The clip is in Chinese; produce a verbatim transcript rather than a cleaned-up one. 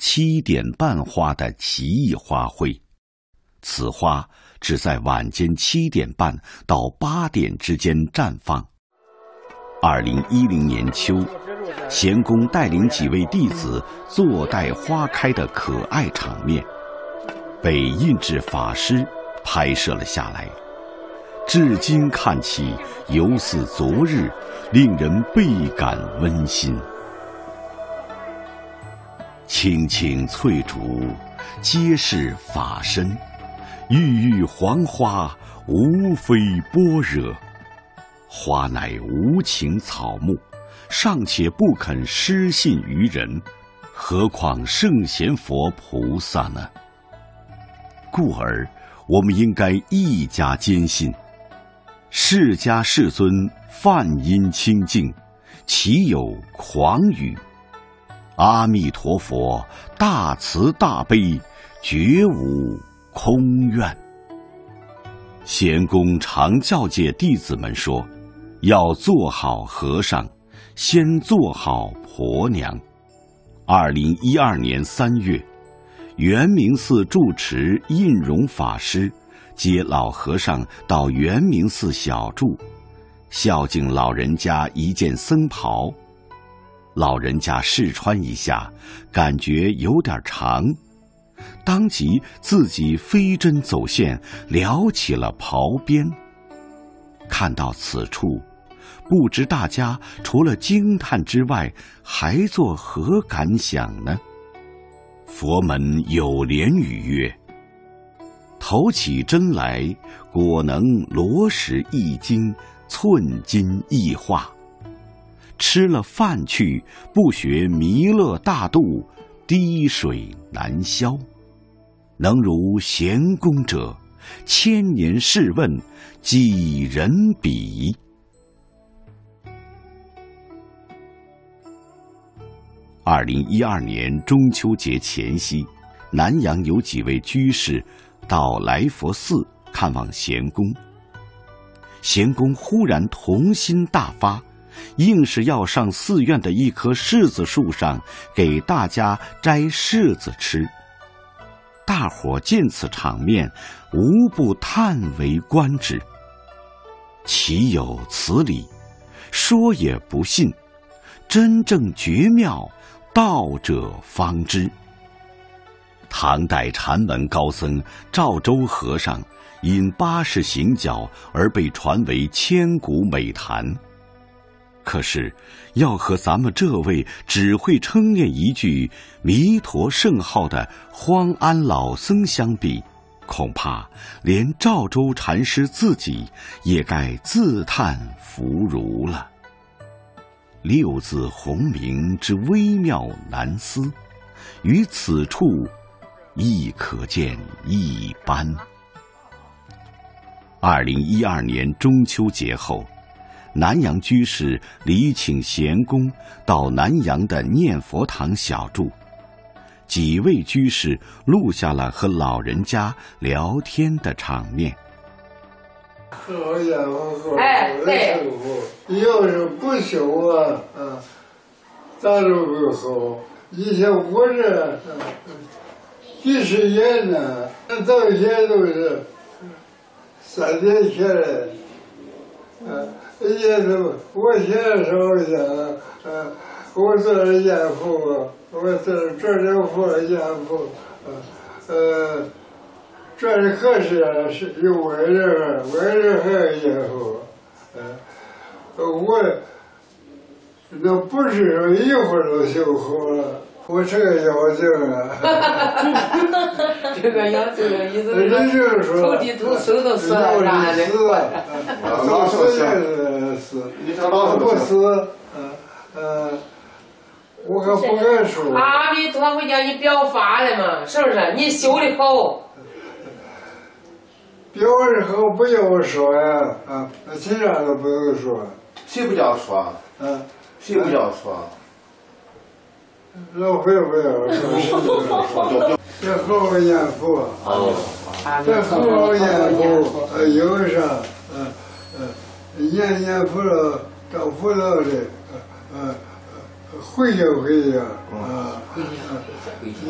七点半花的奇异花卉。此花只在晚间七点半到八点之间绽放。二零一零年秋，贤公带领几位弟子坐待花开的可爱场面，被印制法师拍摄了下来。至今看起犹似昨日，令人倍感温馨。青青翠竹，皆是法身，郁郁黄花，无非般若。花乃无情草木，尚且不肯失信于人，何况圣贤佛菩萨呢？故而我们应该一加坚信，释迦世尊梵音清净，岂有诳语？阿弥陀佛大慈大悲，绝无空愿。贤公常教诫弟子们说，要做好和尚，先做好婆娘。二零一二年三月，圆明寺住持印容法师接老和尚到圆明寺小住，孝敬老人家一件僧袍。老人家试穿一下，感觉有点长，当即自己飞针走线撩起了袍边。看到此处，不知大家除了惊叹之外，还作何感想呢？佛门有莲语曰：头起针来，果能罗石一斤，寸金一化。吃了饭去，不学弥勒大度，滴水难消。能如贤公者，千年试问，几人比？二零一二年中秋节前夕，南阳有几位居士到来佛寺看望贤公。贤公忽然童心大发，硬是要上寺院的一棵柿子树上给大家摘柿子吃。大伙见此场面，无不叹为观止。岂有此理？说也不信，真正绝妙，道者方知。唐代禅门高僧赵州和尚因八十行脚而被传为千古美谈。可是要和咱们这位只会称念一句弥陀圣号的荒安老僧相比，恐怕连赵州禅师自己也该自叹弗如了。六字洪名之微妙难思，于此处亦可见一斑。二零一二年中秋节后，南阳居士礼请贤公到南阳的念佛堂小住，几位居士录下了和老人家聊天的场面。 好家伙，哎，对，要是不修啊，啊，咋都不好。以前我这几十年呢，到现在都是三年前来，啊。也都，我现在说一下，呃，我做了严父，我做做了父严父，呃，这里可是是有外人，外人还有严父，呃，我那不是说一会儿都修好了，我这个妖精啊， 这个妖精的意思人就是说， 土地土生都死了啥的， 都死也是死，不死，嗯呃，我可不敢说。 阿弥陀佛叫你表法了嘛，是不是？你修的好。 表的好不要说呀，啊，其他都不用说。 谁不叫说？ 嗯， 谁不叫说？ 老会不要说，这好好念佛，这好好念佛，呃，有啥，呃呃，念念佛了，找佛道的，呃呃，会呀会呀，啊。